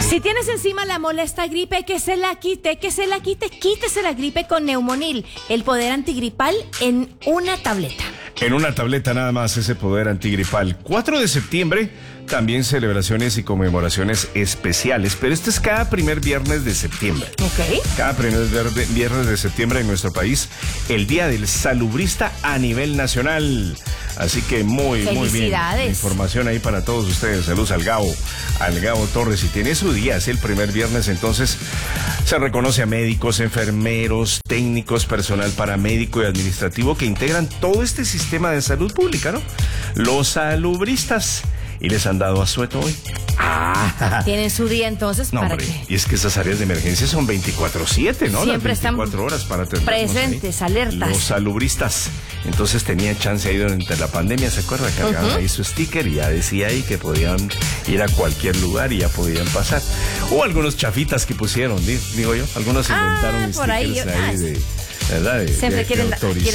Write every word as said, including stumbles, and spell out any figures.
Si tienes encima la molesta gripe, que se la quite, que se la quite, quítese la gripe con Neumonil, el poder antigripal en una tableta. En una tableta nada más ese poder antigripal. cuatro de septiembre, también celebraciones y conmemoraciones especiales, pero este es cada primer viernes de septiembre. Ok. Cada primer viernes de septiembre en nuestro país, el Día del Salubrista a nivel nacional. Así que muy, muy bien. Información ahí para todos ustedes. Saludos al Gabo, al Gabo Torres. Y tiene su día, es el primer viernes, entonces se reconoce a médicos, enfermeros, técnicos, personal paramédico y administrativo que integran todo este sistema de salud pública, ¿no? Los salubristas. Y les han dado asueto hoy. Ah, tienen su día entonces no, para hombre, que... Y es que esas áreas de emergencia son veinticuatro siete, ¿no? Siempre Las veinticuatro horas para atendernos presentes, ahí. alertas. Los salubristas. Entonces tenían chance ahí durante la pandemia, ¿se acuerda? Cargaban uh-huh. ahí su sticker y ya decía ahí que podían ir a cualquier lugar y ya podían pasar. O algunos chafitas que pusieron, digo yo. Algunos inventaron ah, stickers por ahí, yo, ahí de... ¿verdad? De, Siempre de, quieren, de